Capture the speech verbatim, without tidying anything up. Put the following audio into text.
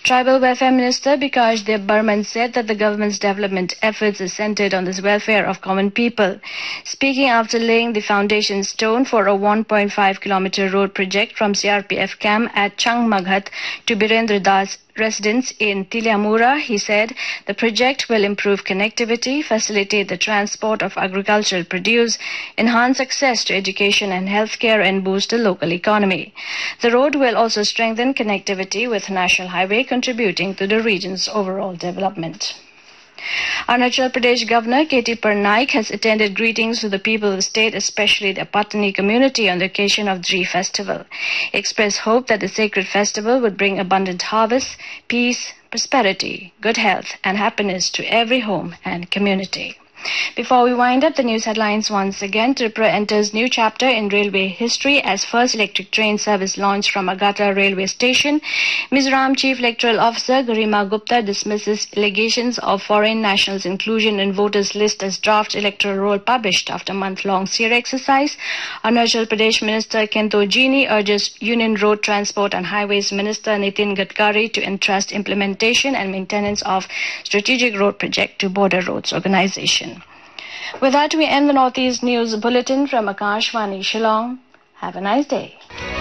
Tribal Welfare Minister Bikash Dev Burman said that the government's development efforts are centered on the welfare of common people. Speaking after laying the foundation stone for a one point five kilometer road project from C R P F camp at Changmaghat to Birendra Das residents in Tiliamura, he said the project will improve connectivity, facilitate the transport of agricultural produce, enhance access to education and healthcare, and boost the local economy. The road will also strengthen connectivity with National Highway, contributing to the region's overall development. Arunachal Pradesh Governor K T Parnaik has attended greetings to the people of the state, especially the Patani community, on the occasion of Dri festival. He expressed hope that the sacred festival would bring abundant harvest, peace, prosperity, good health, and happiness to every home and community. Before we wind up the news headlines once again, Tripura enters new chapter in railway history as first electric train service launched from Agata railway station. Mizoram Chief Electoral Officer Garima Gupta dismisses allegations of foreign nationals' inclusion in voters list as draft electoral roll published after month-long S E E R exercise. Arunachal Pradesh Minister Kento Jini urges Union Road Transport and Highways Minister Nitin Gadkari to entrust implementation and maintenance of strategic road project to Border Roads Organization. With that, we end the Northeast News Bulletin from Akashvani Shillong. Have a nice day.